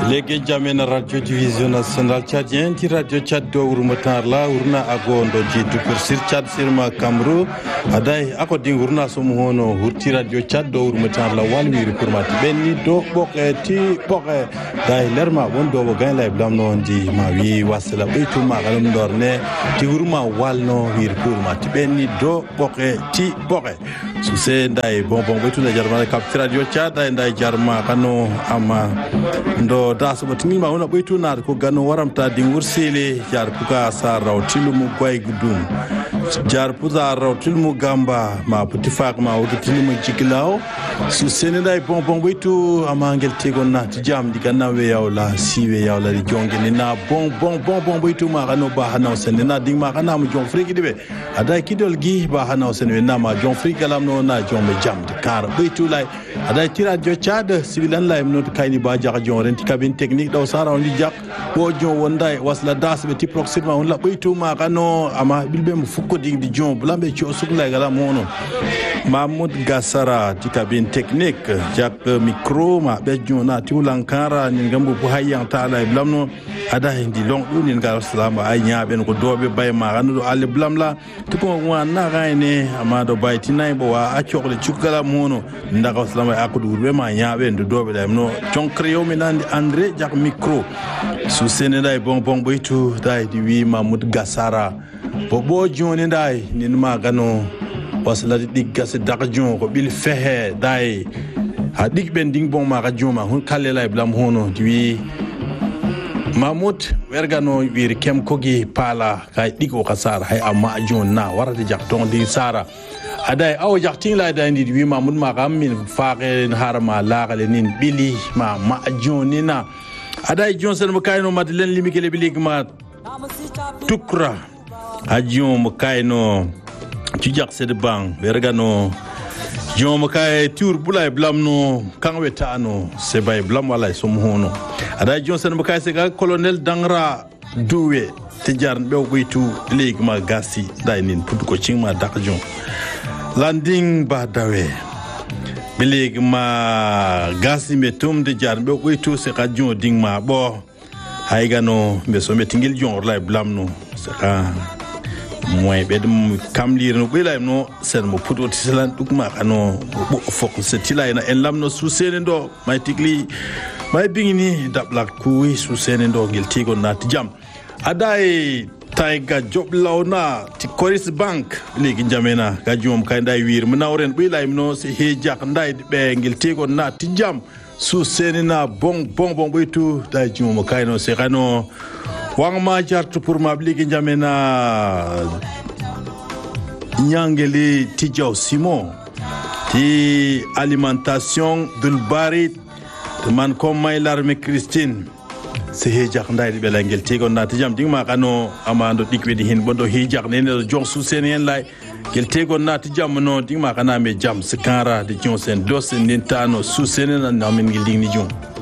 Lege Jamena Radio Division National Tchadien ti Radio Tchad do urmatar la urna agondo jitu kursir Tchad sirma Kamru adai ako ding urna somu hono hurti Radio Tchad do urmatar la walwi kurmati benni do boketi boke dai lerma wondo bo gain la blamno ndi mawi wasla beitu ma galum dorne ti urma walno wir kurmati benni do boketi boke suse dai bonbon beitu na jarma kapti Radio Tchad dai jarma kano ama ndo daso batini ma wona boytu nar ko gano waramta di wursele jar puka sa rawtilu mu goy gudum jar puza rawtilu mu gamba ma putifak ma wutilu mu jikilaw su seneda bonbon boytu amangel tegon na ti jam di ganawe yawla siwe yawla di jonge ni na bonbon boytu ma gano ba hanaw senena ding ma kana mu jon friki dibe ada kidol gi ba hanaw senwe na ma jon friki galam no na jon me jam de kar boytu lay ada ti Radio Tchad sibilan lay no kayni ba jaga jon renti kabin technique daw sara on di jak bo jon wonday wasla das be ti proxima on la boytu ma gano ama bilbe mu fukko di jon blambe ci osukla galam mono Mahmoud Gassara ti kabin technique jak micro ma be jona ti ulankara ni ngambu bu hayyan taala blamno ada hindi long du ni ngal salama ay nyaabe ko dobe bay ma ganu alle blamla to ko wana gaine amado bay ti nay bo wa acokle cukala mono ndaga salama akudu be ma nyaabe ndo dobe da no chonkriyo minandi André jak micro su seneda bonbon boytu dai di wi Mahmoud Gassara bo joni dai ni ma gano wasla digga se daqjon ko bil fehe dai ha dig ben ding bon ma rajoma hun kalle lay blam hono wi Mahmoud wergano wir kem kogi pala kay digo kasar hay amma jon na warata jak ton di sara adai aw jak tin lay dai wi Mahmoud ma gam min faaqe harma laqale nin bili ma jonina adai jon sen mo kayno madlen limikele bilig ma tukra ajion mo kayno ci jak sede bang bergano jom kay tour bulay blamno kangwe taano se bay blam wala som hono ada jonsen mo kay se ga colonel dangra duwe te jar be goytu leg ma gasi daynin pud ko cingma dakjon landing ba dawe bileg ma gasi metum de jar be goytu se ka jon ding ma bo hay gano be so metingil jon lay blamno se ka moy bedum kamlir no belay no sen mo puto tisalan dukma kano fok se tilayna en lamno su senendo may tigli may bingini dablak kuwi su senendo gel tigo nat jam aday tayga job lawna ti Coris Bank legi jamena ga jom kay nday wir munawren belay no se hejak nday be gel tigo nat jam su senena bon boytu day jom kay no se kano wangma jartu pour mabligi jamena nyangeli tijaw Simon ti alimentation dul barit man comme may l'armée Christine se hejak ndaydi be langel tigon na tijam dingma kano amando dikwedi hin bondo hejak nene jon su senen lay gel tigon na tijam no dingma kana me jam se kara de jon sen dos nintano su senen na min gilding ni jon